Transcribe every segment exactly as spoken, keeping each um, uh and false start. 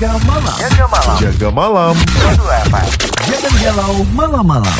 Jaga malam. Jaga malam. Jaga malam. Pro dua F M. Jangan galau malam-malam.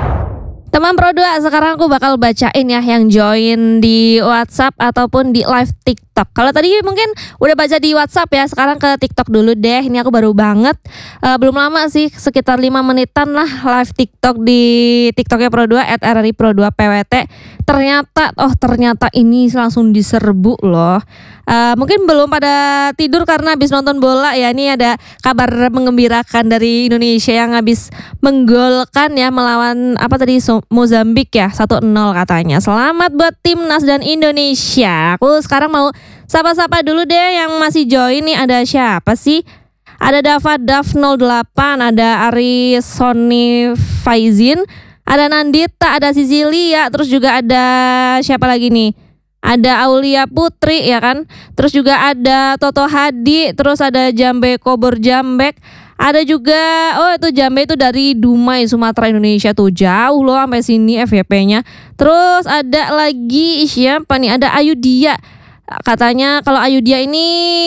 Teman Pro dua, sekarang aku bakal bacain ya yang join di WhatsApp ataupun di live TikTok. Kalau tadi mungkin udah baca di WhatsApp ya, sekarang ke TikTok dulu deh. Ini aku baru banget, uh, belum lama sih, sekitar lima menitan lah live TikTok di TikToknya Pro dua at R R I Pro dua P W T. Ternyata, oh ternyata ini langsung diserbu loh. Uh, mungkin belum pada tidur karena habis nonton bola ya. Ini ada kabar mengembirakan dari Indonesia yang habis menggolkan ya melawan apa tadi Mozambik ya satu nol katanya. Selamat buat timnas dan Indonesia. Aku sekarang mau sapa-sapa dulu deh yang masih join nih. Ada siapa sih? Ada Dava Dav nol delapan, ada Ari Sony Faizin, ada Nandita, ada Sisilia, terus juga ada siapa lagi nih? Ada Aulia Putri ya kan. Terus juga ada Toto Hadi, terus ada Jambe Kobor Jambek. Ada juga, oh itu Jambe itu dari Dumai, Sumatera, Indonesia tuh jauh loh sampai sini F Y P-nya. Terus ada lagi siapa nih? Ada Ayudia. Katanya kalau Ayudia ini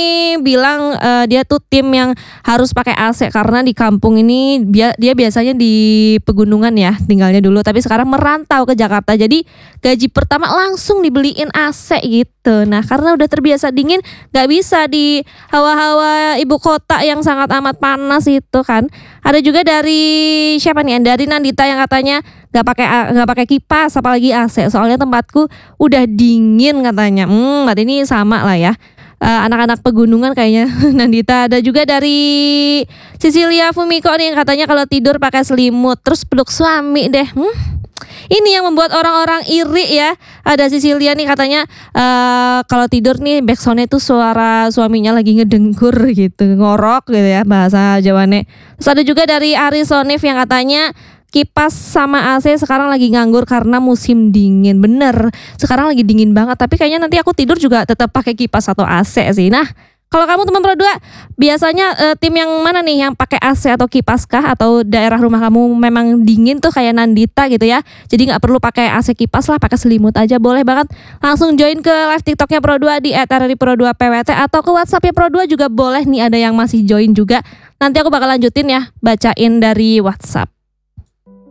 bilang uh, dia tuh tim yang harus pakai A C karena di kampung ini dia, dia biasanya di pegunungan ya tinggalnya dulu, tapi sekarang merantau ke Jakarta. Jadi gaji pertama langsung dibeliin A C gitu. Nah karena udah terbiasa dingin, gak bisa di hawa-hawa ibu kota yang sangat amat panas itu kan. Ada juga dari siapa nih? Dari Nandita yang katanya nggak pakai nggak pakai kipas apalagi A C soalnya tempatku udah dingin katanya. Hmm, berarti ini sama lah ya. Uh, anak-anak pegunungan kayaknya Nandita. Ada juga dari Sisilia Fumiko nih yang katanya kalau tidur pakai selimut terus peluk suami deh. Hmm. Ini yang membuat orang-orang iri ya. Ada Sisilia nih katanya uh, kalau tidur nih backsoundnya tuh suara suaminya lagi ngedengkur gitu, ngorok gitu ya bahasa Jawane. Terus ada juga dari Ari Sonif yang katanya kipas sama A C sekarang lagi nganggur karena musim dingin. Bener, sekarang lagi dingin banget. Tapi kayaknya nanti aku tidur juga tetap pakai kipas atau A C sih. Nah, kalau kamu teman Pro dua, biasanya uh, tim yang mana nih yang pakai A C atau kipas kah? Atau daerah rumah kamu memang dingin tuh kayak Nandita gitu ya? Jadi nggak perlu pakai A C kipas lah, pakai selimut aja boleh banget. Langsung join ke live TikToknya Pro dua di at R R I Pro dua P W T atau ke WhatsAppnya Pro dua juga boleh nih, ada yang masih join juga. Nanti aku bakal lanjutin ya bacain dari WhatsApp.